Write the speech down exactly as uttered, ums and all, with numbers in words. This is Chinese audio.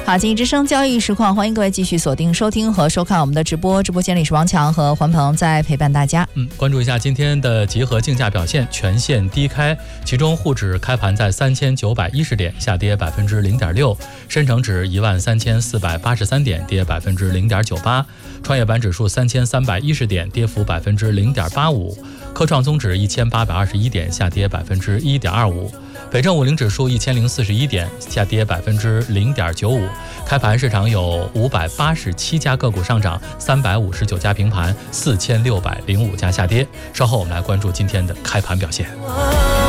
好，经济之声交易实况，欢迎各位继续锁定收听和收看我们的直播。直播间里是王强和环鹏在陪伴大家。 嗯，关注一下今天的集合竞价表现，全线低开，其中沪指开盘在三千九百一十点，下跌百分之零点六；深成指一万三千四百八十三点，跌百分之零点九八；创业板指数三千三百一十点，跌幅百分之零点八五；科创综指一千八百二十一点，下跌百分之一点二五；北证五零指数一千零四十一点，下跌百分之零点九五。开盘市场有五百八十七家个股上涨，三百五十九家平盘，四千六百零五家下跌。稍后我们来关注今天的开盘表现。